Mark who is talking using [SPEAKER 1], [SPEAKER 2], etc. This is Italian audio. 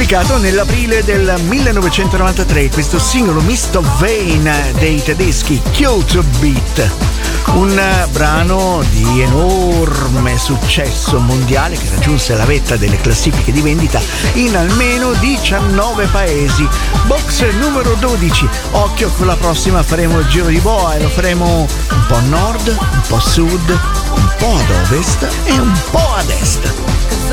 [SPEAKER 1] pubblicato nell'aprile del 1993, questo singolo Mist of Vain dei tedeschi Kill to Beat, un brano di enorme successo mondiale che raggiunse la vetta delle classifiche di vendita in almeno 19 paesi. Box numero 12. Occhio, con la prossima faremo il giro di boa e lo faremo un po' a nord, un po' a sud, un po' ad ovest e un po' ad est.